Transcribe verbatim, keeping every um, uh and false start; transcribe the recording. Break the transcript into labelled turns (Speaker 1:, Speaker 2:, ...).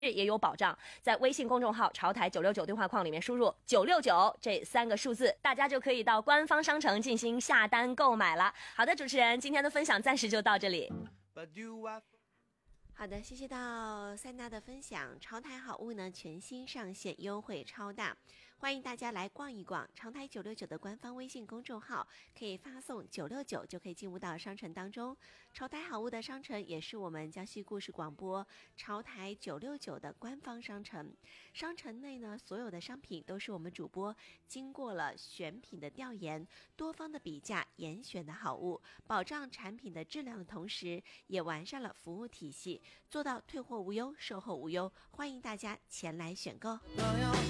Speaker 1: 也有保障，在微信公众号潮台九六九对话框里面输入九六九这三个数字，大家就可以到官方商城进行下单购买了。好的，主持人，今天的分享暂时就到这里。
Speaker 2: 好的，谢谢到塞娜的分享。潮台好物呢全新上线，优惠超大，欢迎大家来逛一逛。潮台九六九的官方微信公众号可以发送九六九就可以进入到商城当中。潮台好物的商城也是我们江西故事广播潮台九六九的官方商城。商城内呢，所有的商品都是我们主播经过了选品的调研，多方的比价严选的好物，保障产品的质量的同时，也完善了服务体系，做到退货无忧，售后无忧，欢迎大家前来选购。